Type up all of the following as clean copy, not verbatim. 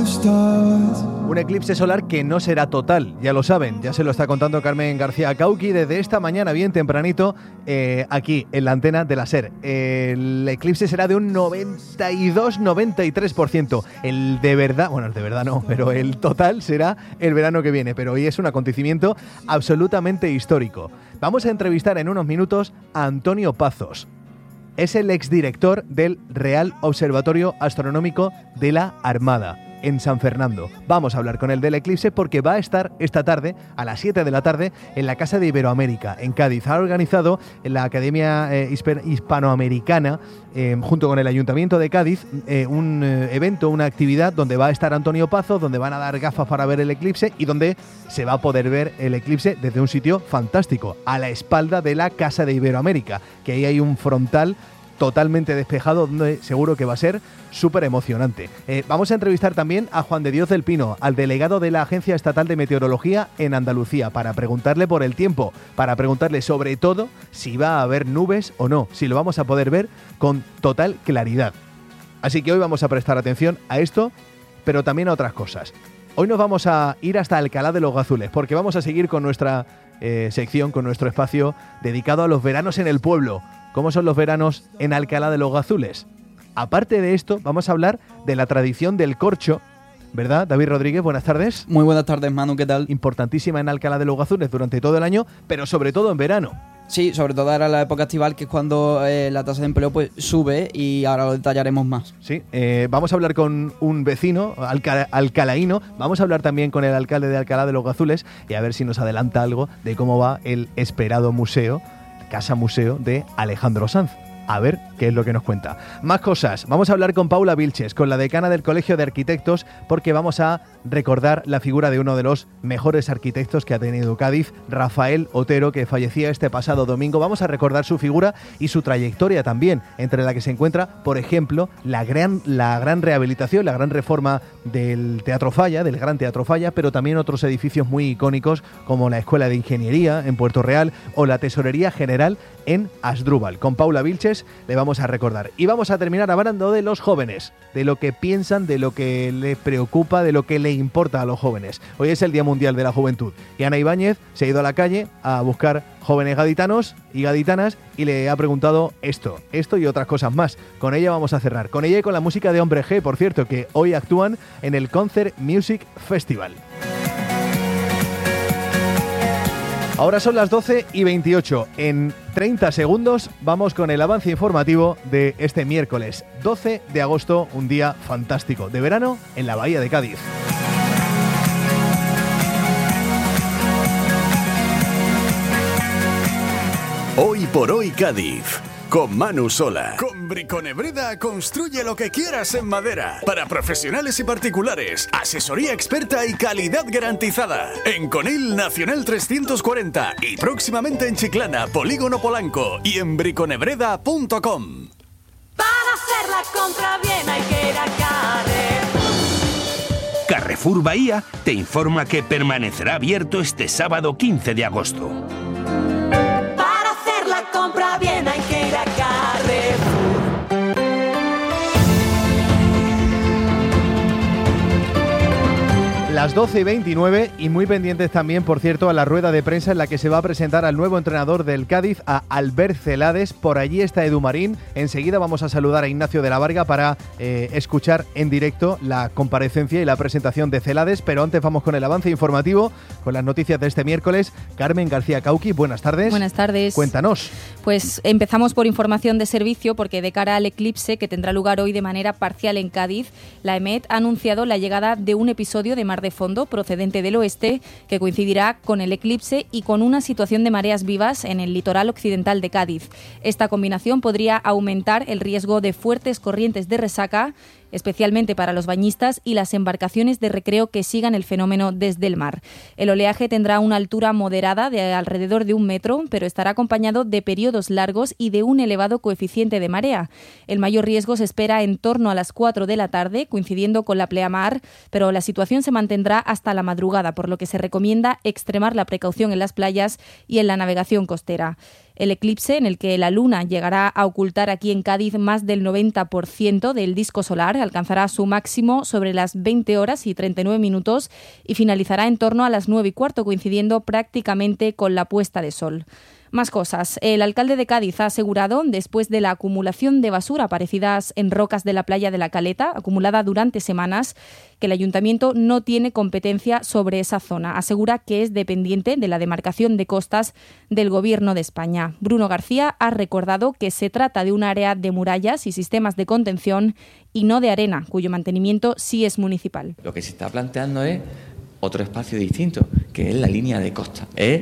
Un eclipse solar que no será total, ya lo saben, ya se lo está contando Carmen García Cauqui desde esta mañana bien tempranito aquí en la antena de la SER. El eclipse será de un 92-93%. El de verdad no, pero el total será el verano que viene. Pero hoy es un acontecimiento absolutamente histórico. Vamos a entrevistar en unos minutos a Antonio Pazos. Es el exdirector del Real Observatorio Astronómico de la Armada en San Fernando. Vamos a hablar con él del eclipse porque va a estar esta tarde a las 7 de la tarde en la Casa de Iberoamérica en Cádiz. Ha organizado en la Academia Hispanoamericana junto con el Ayuntamiento de Cádiz un evento, una actividad donde va a estar Antonio Pazos, donde van a dar gafas para ver el eclipse y donde se va a poder ver el eclipse desde un sitio fantástico, a la espalda de la Casa de Iberoamérica, que ahí hay un frontal totalmente despejado, donde seguro que va a ser súper emocionante. Vamos a entrevistar también a Juan de Dios del Pino, al delegado de la Agencia Estatal de Meteorología en Andalucía, para preguntarle por el tiempo, para preguntarle sobre todo si va a haber nubes o no, si lo vamos a poder ver con total claridad. Así que hoy vamos a prestar atención a esto, pero también a otras cosas. Hoy nos vamos a ir hasta Alcalá de los Gazules, porque vamos a seguir con nuestra sección, con nuestro espacio dedicado a los veranos en el pueblo. ¿Cómo son los veranos en Alcalá de los Gazules? Aparte de esto, vamos a hablar de la tradición del corcho, ¿verdad? David Rodríguez, buenas tardes. Muy buenas tardes, Manu, ¿qué tal? Importantísima en Alcalá de los Gazules durante todo el año, pero sobre todo en verano. Sí, sobre todo ahora la época estival, que es cuando la tasa de empleo pues sube, y ahora lo detallaremos más. Sí, vamos a hablar con un vecino alcalaíno, vamos a hablar también con el alcalde de Alcalá de los Gazules y a ver si nos adelanta algo de cómo va el esperado museo, Casa Museo de Alejandro Sanz. A ver qué es lo que nos cuenta. Más cosas. Vamos a hablar con Paula Vilches, con la decana del Colegio de Arquitectos, porque vamos a recordar la figura de uno de los mejores arquitectos que ha tenido Cádiz, Rafael Otero, que fallecía este pasado domingo. Vamos a recordar su figura y su trayectoria también, entre la que se encuentra, por ejemplo, la gran rehabilitación, la gran reforma del Teatro Falla, del Gran Teatro Falla, pero también otros edificios muy icónicos como la Escuela de Ingeniería en Puerto Real o la Tesorería General en Asdrúbal. Con Paula Vilches le vamos a recordar. Y vamos a terminar hablando de los jóvenes, de lo que piensan, de lo que les preocupa, de lo que le importa a los jóvenes. Hoy es el Día Mundial de la Juventud y Ana Ibáñez se ha ido a la calle a buscar jóvenes gaditanos y gaditanas y le ha preguntado esto y otras cosas más. Con ella vamos a cerrar. Con ella y con la música de Hombre G, por cierto, que hoy actúan en el Concert Music Festival. Ahora son las 12:28. En 30 segundos vamos con el avance informativo de este miércoles 12 de agosto, un día fantástico de verano en la Bahía de Cádiz. Hoy por hoy Cádiz, con Manu Sola. Con Briconebreda construye lo que quieras en madera. Para profesionales y particulares, asesoría experta y calidad garantizada. En Conil Nacional 340 y próximamente en Chiclana, Polígono Polanco y en briconebreda.com. Para hacer la compra bien hay que ir a Carrefour. Carrefour Bahía te informa que permanecerá abierto este sábado 15 de agosto. Compra bien, hay que ir a Carrefour. Las 12:29 y muy pendientes también, por cierto, a la rueda de prensa en la que se va a presentar al nuevo entrenador del Cádiz, a Albert Celades. Por allí está Edu Marín. Enseguida vamos a saludar a Ignacio de la Varga para escuchar en directo la comparecencia y la presentación de Celades. Pero antes vamos con el avance informativo, con las noticias de este miércoles. Carmen García Cauqui, buenas tardes. Buenas tardes. Cuéntanos. Pues empezamos por información de servicio, porque de cara al eclipse que tendrá lugar hoy de manera parcial en Cádiz, la EMET ha anunciado la llegada de un episodio de mar de fondo procedente del oeste que coincidirá con el eclipse y con una situación de mareas vivas en el litoral occidental de Cádiz. Esta combinación podría aumentar el riesgo de fuertes corrientes de resaca, especialmente para los bañistas y las embarcaciones de recreo que sigan el fenómeno desde el mar. El oleaje tendrá una altura moderada de alrededor de 1 metro, pero estará acompañado de periodos largos y de un elevado coeficiente de marea. El mayor riesgo se espera en torno a las 4 de la tarde, coincidiendo con la pleamar, pero la situación se mantendrá hasta la madrugada, por lo que se recomienda extremar la precaución en las playas y en la navegación costera. El eclipse, en el que la luna llegará a ocultar aquí en Cádiz más del 90% del disco solar, alcanzará su máximo sobre las 20 horas y 39 minutos y finalizará en torno a las 9:15, coincidiendo prácticamente con la puesta de sol. Más cosas. El alcalde de Cádiz ha asegurado, después de la acumulación de basura aparecidas en rocas de la playa de la Caleta, acumulada durante semanas, que el ayuntamiento no tiene competencia sobre esa zona. Asegura que es dependiente de la demarcación de costas del Gobierno de España. Bruno García ha recordado que se trata de un área de murallas y sistemas de contención y no de arena, cuyo mantenimiento sí es municipal. Lo que se está planteando es otro espacio distinto, que es la línea de costa. Es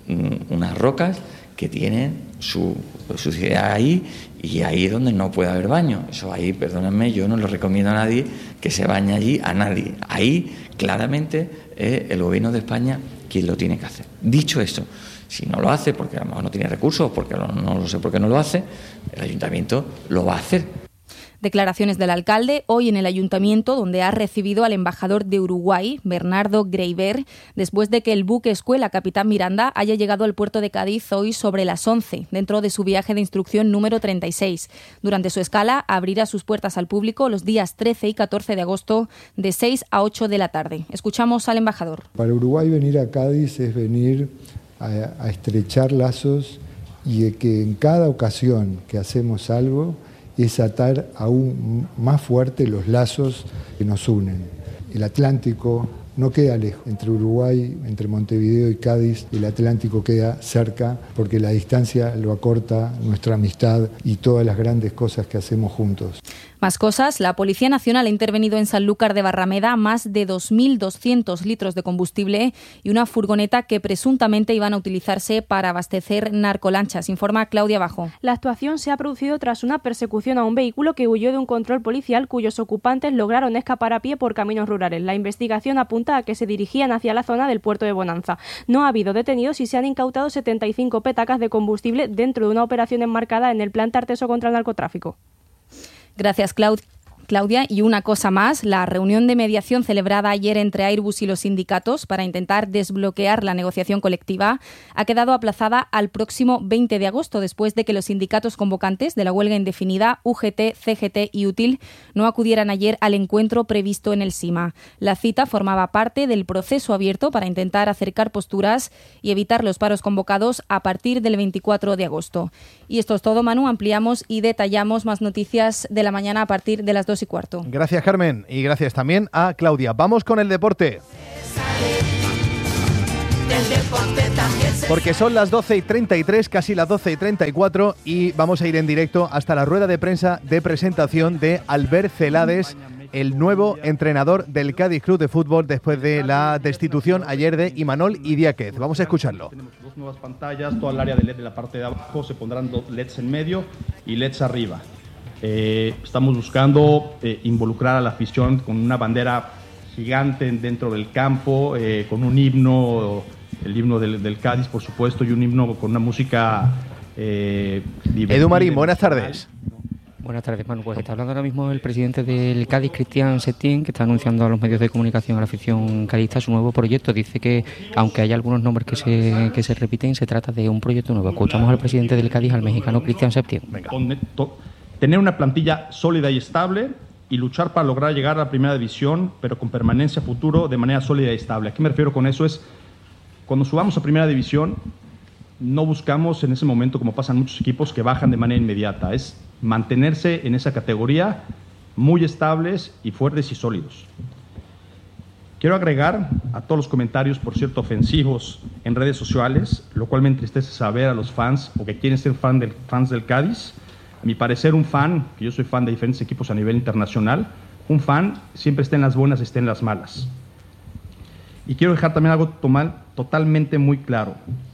unas rocas que tienen su suciedad ahí, y ahí es donde no puede haber baño. Eso ahí, perdónenme, yo no le recomiendo a nadie que se bañe allí, a nadie. Ahí claramente es el Gobierno de España quien lo tiene que hacer. Dicho esto, si no lo hace porque a lo mejor no tiene recursos, porque no lo sé por qué no lo hace, el ayuntamiento lo va a hacer. Declaraciones del alcalde hoy en el ayuntamiento, donde ha recibido al embajador de Uruguay, Bernardo Greiber, después de que el buque escuela Capitán Miranda haya llegado al puerto de Cádiz hoy sobre las 11, dentro de su viaje de instrucción número 36. Durante su escala, abrirá sus puertas al público los días 13 y 14 de agosto de 6 a 8 de la tarde. Escuchamos al embajador. Para Uruguay venir a Cádiz es venir a estrechar lazos, y que en cada ocasión que hacemos algo es atar aún más fuerte los lazos que nos unen. El Atlántico no queda lejos. Entre Uruguay, entre Montevideo y Cádiz, el Atlántico queda cerca, porque la distancia lo acorta nuestra amistad y todas las grandes cosas que hacemos juntos. Más cosas. La Policía Nacional ha intervenido en Sanlúcar de Barrameda más de 2.200 litros de combustible y una furgoneta que presuntamente iban a utilizarse para abastecer narcolanchas, informa Claudia Bajo. La actuación se ha producido tras una persecución a un vehículo que huyó de un control policial, cuyos ocupantes lograron escapar a pie por caminos rurales. La investigación apunta a que se dirigían hacia la zona del puerto de Bonanza. No ha habido detenidos y se han incautado 75 petacas de combustible dentro de una operación enmarcada en el Plan Tarteso contra el narcotráfico. Gracias, Claudia. Y una cosa más, la reunión de mediación celebrada ayer entre Airbus y los sindicatos para intentar desbloquear la negociación colectiva ha quedado aplazada al próximo 20 de agosto, después de que los sindicatos convocantes de la huelga indefinida, UGT, CGT y UTIL, no acudieran ayer al encuentro previsto en el SIMA. La cita formaba parte del proceso abierto para intentar acercar posturas y evitar los paros convocados a partir del 24 de agosto. Y esto es todo, Manu. Ampliamos y detallamos más noticias de la mañana a partir de las 2:15. Gracias, Carmen, y gracias también a Claudia. Vamos con el deporte. Porque son las 12:33, casi las 12:34, y vamos a ir en directo hasta la rueda de prensa de presentación de Albert Celades, el nuevo entrenador del Cádiz Club de Fútbol, después de la destitución ayer de Imanol Idiáquez. Vamos a escucharlo. Tenemos dos nuevas pantallas, toda el área de LED de la parte de abajo, se pondrán dos LEDs en medio y LEDs arriba. Estamos buscando involucrar a la afición con una bandera gigante dentro del campo, con un himno, el himno del Cádiz, por supuesto, y un himno con una música Edu Marín, buenas tardes. Buenas tardes, Manu. Pues está hablando ahora mismo el presidente del Cádiz, Cristian Septién, que está anunciando a los medios de comunicación, a la afición cadista, su nuevo proyecto. Dice que, aunque hay algunos nombres que se repiten, se trata de un proyecto nuevo. Escuchamos al presidente del Cádiz, al mexicano Cristian Septién. Tener una plantilla sólida y estable y luchar para lograr llegar a la primera división, pero con permanencia futuro de manera sólida y estable. ¿A qué me refiero con eso? Es, cuando subamos a primera división, no buscamos en ese momento, como pasan muchos equipos, que bajan de manera inmediata. Es mantenerse en esa categoría muy estables y fuertes y sólidos. Quiero agregar a todos los comentarios, por cierto, ofensivos en redes sociales, lo cual me entristece saber a los fans o que quieren ser fans del Cádiz. A mi parecer, un fan, que yo soy fan de diferentes equipos a nivel internacional, un fan siempre está en las buenas, está en las malas. Y quiero dejar también algo totalmente muy claro.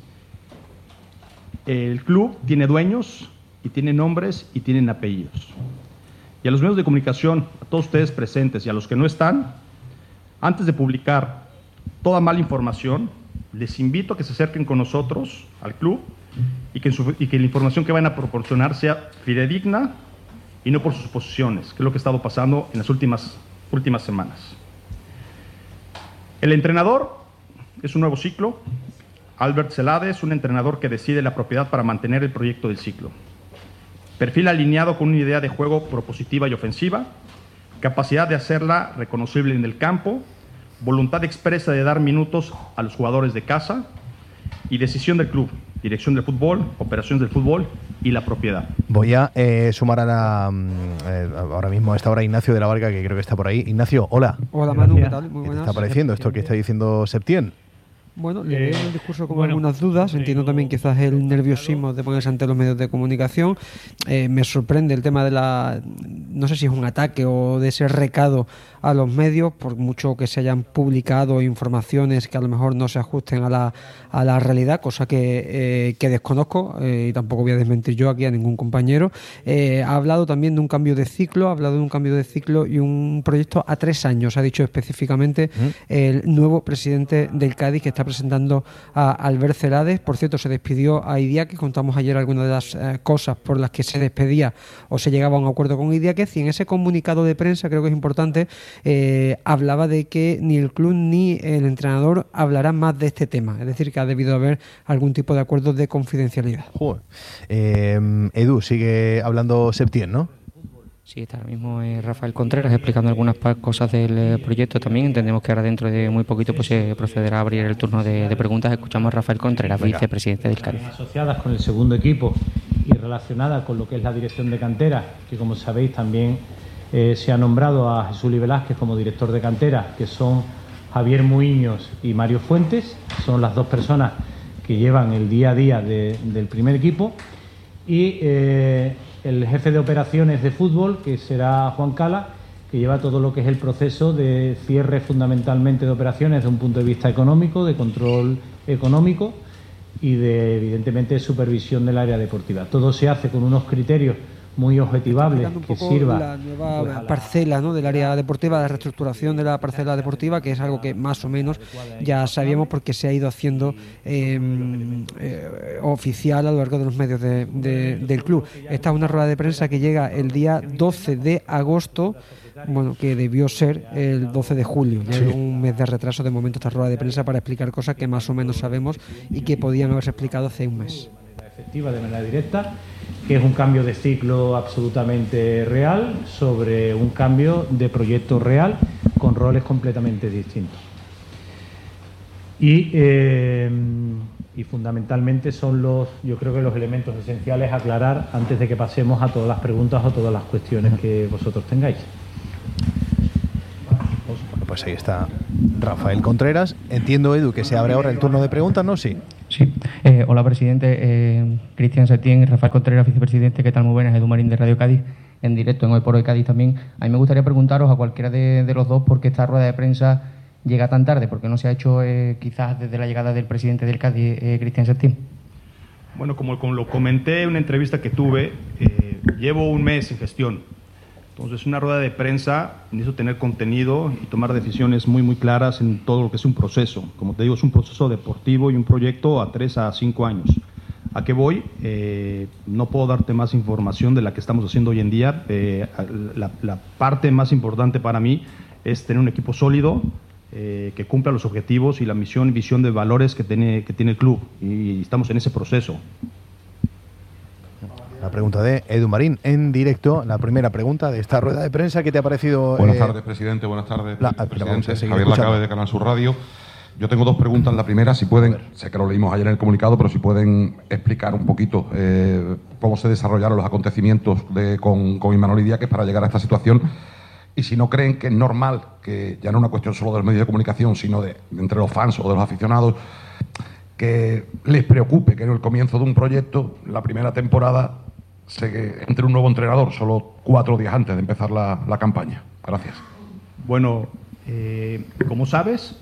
El club tiene dueños y tiene nombres y tienen apellidos. Y a los medios de comunicación, a todos ustedes presentes y a los que no están, antes de publicar toda mala información, les invito a que se acerquen con nosotros al club y que la información que van a proporcionar sea fidedigna y no por sus suposiciones, que es lo que ha estado pasando en las últimas semanas. El entrenador es un nuevo ciclo, Albert Celades, un entrenador que decide la propiedad para mantener el proyecto del ciclo. Perfil alineado con una idea de juego propositiva y ofensiva, capacidad de hacerla reconocible en el campo, voluntad expresa de dar minutos a los jugadores de casa y decisión del club, dirección del fútbol, operaciones del fútbol y la propiedad. Voy a sumar ahora mismo a esta hora Ignacio de la Varga, que creo que está por ahí. Ignacio, hola. Hola Manu, ¿qué tal? Muy buenas. ¿Qué te está pareciendo esto que está diciendo Septién? Bueno, le veo el discurso con algunas dudas. Entiendo también quizás el nerviosismo de ponerse ante los medios de comunicación. Me sorprende el tema de no sé si es un ataque o de ese recado a los medios, por mucho que se hayan publicado informaciones que a lo mejor no se ajusten a la realidad, cosa que desconozco y tampoco voy a desmentir yo aquí a ningún compañero. Ha hablado también de un cambio de ciclo, y un proyecto a 3 años, ha dicho específicamente el nuevo presidente del Cádiz, que está presentando a Albert Celades. Por cierto, se despidió a Idiáquez, contamos ayer algunas de las cosas por las que se despedía o se llegaba a un acuerdo con Idiáquez, y en ese comunicado de prensa, creo que es importante, hablaba de que ni el club ni el entrenador hablarán más de este tema, es decir, que ha debido haber algún tipo de acuerdo de confidencialidad. Edu, sigue hablando Septién, ¿no? Sí, está ahora mismo Rafael Contreras explicando algunas cosas del proyecto también. Entendemos que ahora dentro de muy poquito pues se procederá a abrir el turno de preguntas. Escuchamos a Rafael Contreras, vicepresidente del Cádiz. Asociadas con el segundo equipo y relacionadas con lo que es la dirección de cantera, que como sabéis también se ha nombrado a Jesús Luis Velázquez como director de cantera, que son Javier Muiños y Mario Fuentes, son las dos personas que llevan el día a día del primer equipo, y el jefe de operaciones de fútbol, que será Juan Cala, que lleva todo lo que es el proceso de cierre fundamentalmente de operaciones desde un punto de vista económico, de control económico y de, evidentemente, supervisión del área deportiva. Todo se hace con unos criterios muy objetivables que sirva la nueva parcela, ¿no?, del área deportiva, la reestructuración de la parcela deportiva, que es algo que más o menos ya sabíamos porque se ha ido haciendo oficial a lo largo de los medios del club. Esta es una rueda de prensa que llega el día 12 de agosto, bueno, que debió ser el 12 de julio. Sí. Un mes de retraso de momento esta rueda de prensa para explicar cosas que más o menos sabemos y que podían haberse explicado hace un mes. Efectiva, de manera directa, que es un cambio de ciclo absolutamente real sobre un cambio de proyecto real con roles completamente distintos. Y fundamentalmente son yo creo que los elementos esenciales a aclarar antes de que pasemos a todas las preguntas o todas las cuestiones que vosotros tengáis. Pues ahí está Rafael Contreras. Entiendo, Edu, que se abre ahora el turno de preguntas, ¿no? Sí. Sí. Hola, presidente. Cristian Setién, Rafael Contreras, vicepresidente. ¿Qué tal? Muy buenas. Edu Marín de Radio Cádiz, en directo en Hoy por Hoy Cádiz también. A mí me gustaría preguntaros a cualquiera de los dos por qué esta rueda de prensa llega tan tarde, porque no se ha hecho quizás desde la llegada del presidente del Cádiz, Cristian Setién. Bueno, como lo comenté en una entrevista que tuve, llevo un mes en gestión. Entonces, una rueda de prensa necesito tener contenido y tomar decisiones muy, muy claras en todo lo que es un proceso. Como te digo, es un proceso deportivo y un proyecto a 3 a 5 años. ¿A qué voy? No puedo darte más información de la que estamos haciendo hoy en día. La parte más importante para mí es tener un equipo sólido, que cumpla los objetivos y la misión y visión de valores que tiene el club. Y estamos en ese proceso. La pregunta de Edu Marín en directo, la primera pregunta de esta rueda de prensa. ¿Qué te ha parecido? Buenas tardes, presidente. Buenas tardes, presidente. Javier Lacabe, de Canal Sur Radio. Yo tengo 2 preguntas. La primera, si pueden, sé que lo leímos ayer en el comunicado, pero si pueden explicar un poquito cómo se desarrollaron los acontecimientos con Imanol Idiáquez para llegar a esta situación. Y si no creen que es normal, que ya no es una cuestión solo de los medios de comunicación, sino de entre los fans o de los aficionados, que les preocupe que en el comienzo de un proyecto, la primera temporada, entre un nuevo entrenador, solo 4 días antes de empezar la campaña. Gracias. Bueno, como sabes,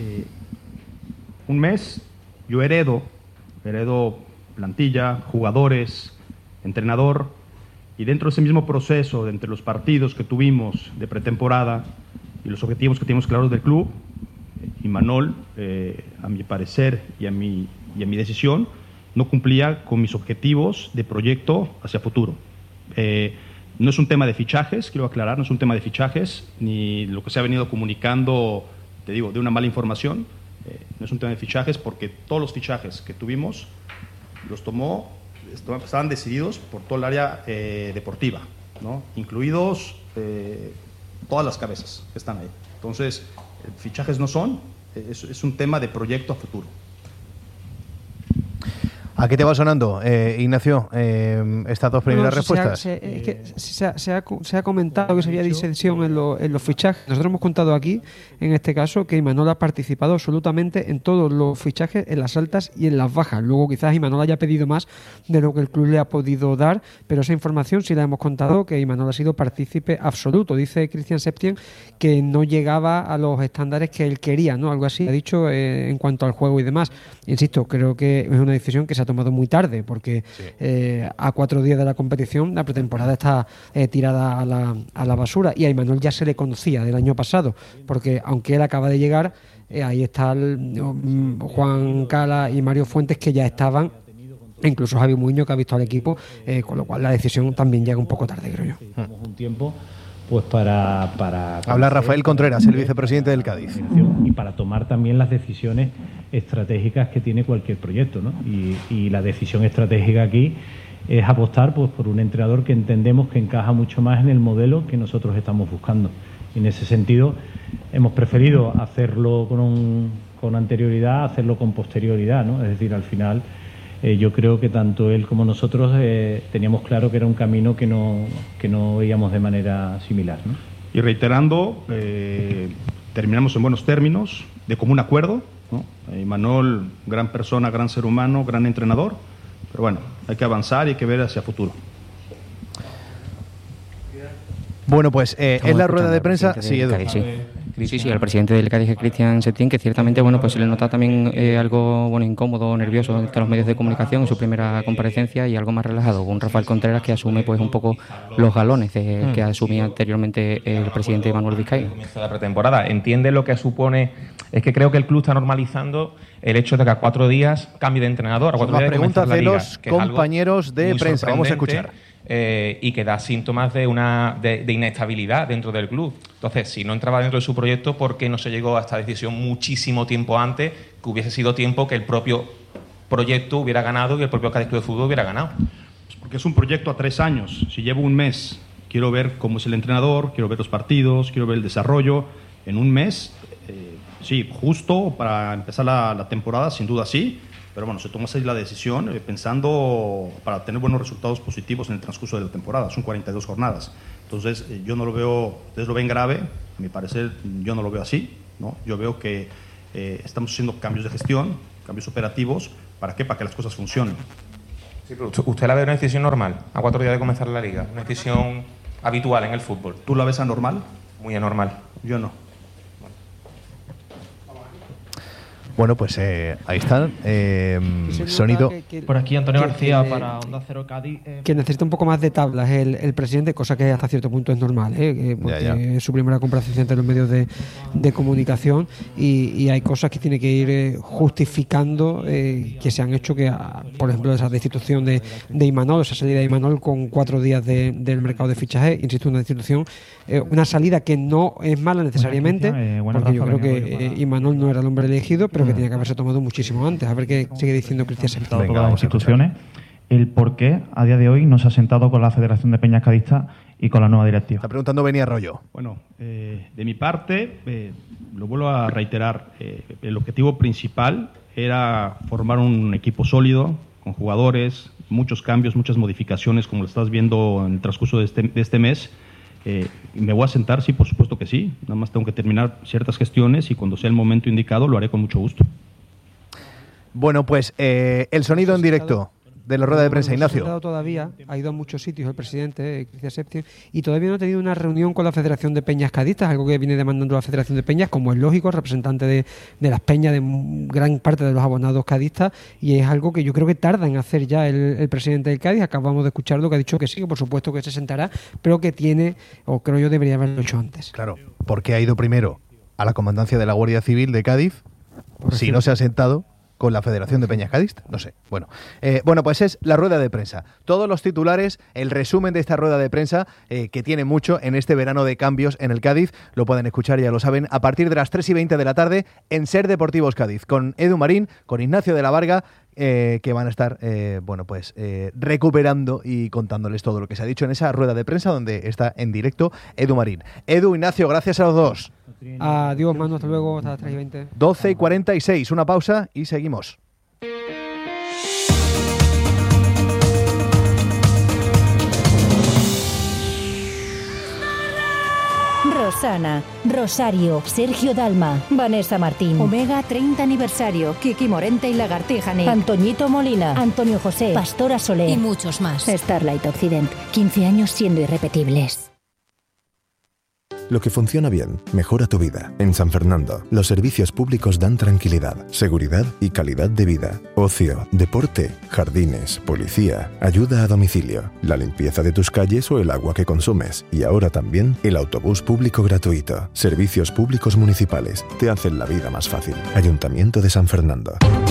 un mes yo heredo plantilla, jugadores, entrenador, y dentro de ese mismo proceso, de entre los partidos que tuvimos de pretemporada y los objetivos que tenemos claros del club, Imanol, a mi parecer y a mi decisión, no cumplía con mis objetivos de proyecto hacia futuro. No es un tema de fichajes, quiero aclarar, no es un tema de fichajes, ni lo que se ha venido comunicando, te digo, de una mala información, No es un tema de fichajes porque todos los fichajes que tuvimos los estaban decididos por todo el área deportiva, ¿no? Incluidos todas las cabezas que están ahí. Entonces, fichajes no son, es un tema de proyecto a futuro. ¿A qué te va sonando, Ignacio, estas dos primeras respuestas? Se ha comentado que se había disensión en los fichajes. Nosotros hemos contado aquí, en este caso, que Imanol ha participado absolutamente en todos los fichajes, en las altas y en las bajas. Luego quizás Imanol haya pedido más de lo que el club le ha podido dar, pero esa información sí la hemos contado, que Imanol ha sido partícipe absoluto. Dice Cristian Septién que no llegaba a los estándares que él quería, ¿no? Algo así ha dicho en cuanto al juego y demás. Insisto, creo que es una decisión que se ha tomado muy tarde, porque a 4 días de la competición la pretemporada está tirada a la basura, y a Imanol ya se le conocía del año pasado, porque aunque él acaba de llegar, ahí está Juan Cala y Mario Fuentes, que ya estaban, e incluso Javi Muñoz, que ha visto al equipo, con lo cual la decisión también llega un poco tarde, creo yo. Un tiempo pues para habla Rafael Contreras, el vicepresidente del Cádiz, y para tomar también las decisiones estratégicas que tiene cualquier proyecto, ¿no? Y la decisión estratégica aquí es apostar pues por un entrenador que entendemos que encaja mucho más en el modelo que nosotros estamos buscando. Y en ese sentido hemos preferido hacerlo con anterioridad, hacerlo con posterioridad, ¿no? Es decir, al final yo creo que tanto él como nosotros teníamos claro que era un camino que no veíamos de manera similar, ¿no? Y reiterando, terminamos en buenos términos, de común acuerdo, ¿no? Imanol, gran persona, gran ser humano, gran entrenador, pero bueno, hay que avanzar y hay que ver hacia futuro. Bueno, pues es la rueda de prensa. Sí, Edu. Sí, al presidente del Cádiz, Cristian Septién, que ciertamente, bueno, pues se le nota también algo, bueno, incómodo, nervioso ante los medios de comunicación en su primera comparecencia, y algo más relajado, con Rafael Contreras, que asume pues un poco los galones que asumía anteriormente el presidente Manuel Vizcaíno. Comienzo de la pretemporada. Entiende lo que supone, es que creo que el club está normalizando el hecho de que a 4 días cambie de entrenador, a 4 días de comenzar la liga, los compañeros de prensa. Vamos a escuchar. Y que da síntomas de inestabilidad dentro del club. Entonces, si no entraba dentro de su proyecto, ¿por qué no se llegó a esta decisión muchísimo tiempo antes, que hubiese sido tiempo que el propio proyecto hubiera ganado y el propio Cádiz Club de Fútbol hubiera ganado? Pues porque es un proyecto a 3 años. Si llevo un mes, quiero ver cómo es el entrenador, quiero ver los partidos, quiero ver el desarrollo. En un mes, sí, justo para empezar la temporada, sin duda sí. Pero bueno, se toma así la decisión pensando para tener buenos resultados positivos en el transcurso de la temporada. Son 42 jornadas. Entonces, yo no lo veo, ustedes lo ven grave, a mi parecer yo no lo veo así, ¿no? Yo veo que estamos haciendo cambios de gestión, cambios operativos. ¿Para qué? Para que las cosas funcionen. Sí, pero ¿usted la ve una decisión normal a 4 días de comenzar la liga? ¿Una decisión habitual en el fútbol? ¿Tú la ves anormal? Muy anormal. Yo no. Bueno, pues ahí está. Sonido. Por aquí Antonio García para Onda Cero Cádiz. Que necesita un poco más de tablas el presidente, cosa que hasta cierto punto es normal, porque es su primera comparecencia ante los medios de comunicación, y hay cosas que tiene que ir justificando que se han hecho, que por ejemplo esa destitución de Imanol, esa salida de Imanol con 4 días del mercado de fichaje. Insisto, una destitución, una salida que no es mala necesariamente, porque yo creo que Imanol no era el hombre elegido, pero que tenía que haberse tomado muchísimo antes. A ver qué sigue diciendo Cristian Septién. Todas las instituciones, el por qué a día de hoy no se ha sentado con la Federación de Peñas Cadistas y con la nueva directiva. Está preguntando Beni Arroyo. Bueno, de mi parte, lo vuelvo a reiterar, el objetivo principal era formar un equipo sólido, con jugadores, muchos cambios, muchas modificaciones, como lo estás viendo en el transcurso de este mes. ¿Me voy a sentar? Sí, por supuesto que sí. Nada más tengo que terminar ciertas gestiones y cuando sea el momento indicado lo haré con mucho gusto. Bueno, pues el sonido en directo de la rueda de prensa, Ignacio. Todavía ha ido a muchos sitios el presidente, Cristian Septién, y todavía no ha tenido una reunión con la Federación de Peñas Cadistas, algo que viene demandando la Federación de Peñas, como es lógico, representante de las peñas, de gran parte de los abonados cadistas, y es algo que yo creo que tarda en hacer ya el presidente del Cádiz. Acabamos de escucharlo, que ha dicho que sí, que por supuesto que se sentará, pero que tiene, o creo yo debería haberlo hecho antes. Claro, porque ha ido primero a la comandancia de la Guardia Civil de Cádiz, si no se ha sentado, con la Federación de Peñas Cádiz, no sé. Bueno, pues es la rueda de prensa. Todos los titulares, el resumen de esta rueda de prensa, que tiene mucho en este verano de cambios en el Cádiz, lo pueden escuchar, ya lo saben, a partir de las 3:20 de la tarde en Ser Deportivos Cádiz, con Edu Marín, con Ignacio de la Varga, que van a estar recuperando y contándoles todo lo que se ha dicho en esa rueda de prensa donde está en directo Edu Marín. Edu, Ignacio, gracias a los dos. Adiós, Manu, hasta luego, hasta las 3:20. 12:46, una pausa y seguimos. Rosana, Rosario, Sergio Dalma, Vanessa Martín, Omega 30 aniversario, Kiki Morente y Lagartija, Antoñito Molina, Antonio José, Pastora Soler y muchos más. Starlight Occident, 15 años siendo irrepetibles. Lo que funciona bien, mejora tu vida. En San Fernando, los servicios públicos dan tranquilidad, seguridad y calidad de vida. Ocio, deporte, jardines, policía, ayuda a domicilio, la limpieza de tus calles o el agua que consumes. Y ahora también el autobús público gratuito. Servicios públicos municipales te hacen la vida más fácil. Ayuntamiento de San Fernando.